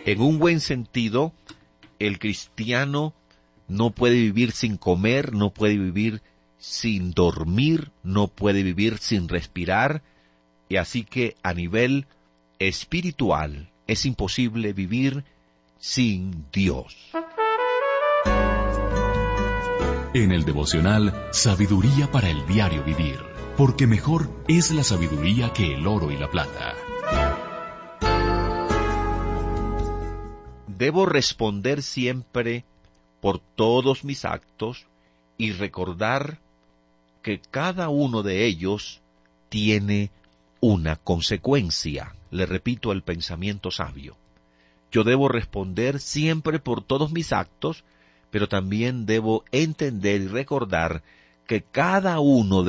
En un buen sentido, el cristiano no puede vivir sin comer, no puede vivir sin dormir, no puede vivir sin respirar, y así que a nivel espiritual es imposible vivir sin Dios. En el devocional Sabiduría para el diario vivir, porque mejor es la sabiduría que el oro y la plata. Debo responder siempre por todos mis actos y recordar que cada uno de ellos tiene una consecuencia. Le repito el pensamiento sabio. Yo debo responder siempre por todos mis actos, pero también debo entender y recordar que cada uno de